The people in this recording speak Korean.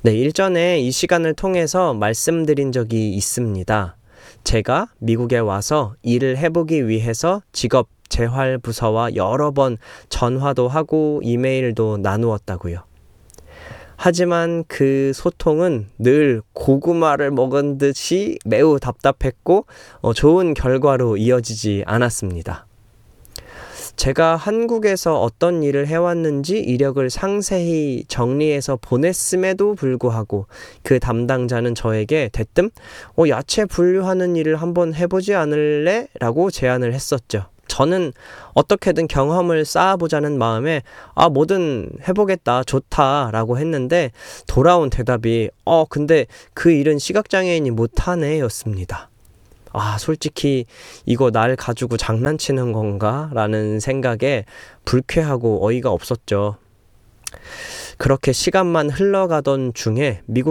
네, 일전에 이 시간을 통해서 말씀드린 적이 있습니다. 제가 미국에 와서 일을 해보기 위해서 직업 재활 부서와 여러 번 전화도 하고 이메일도 나누었다고요. 하지만 그 소통은 늘 고구마를 먹은 듯이 매우 답답했고 좋은 결과로 이어지지 않았습니다. 제가 한국에서 어떤 일을 해왔는지 이력을 상세히 정리해서 보냈음에도 불구하고 그 담당자는 저에게 대뜸 야채 분류하는 일을 한번 해보지 않을래? 라고 제안을 했었죠. 저는 어떻게든 경험을 쌓아보자는 마음에 뭐든 해보겠다, 좋다 라고 했는데 돌아온 대답이 근데 그 일은 시각장애인이 못하네 였습니다. 솔직히 이거 날 가지고 장난치는 건가? 라는 생각에 불쾌하고 어이가 없었죠. 그렇게 시간만 흘러가던 중에 미국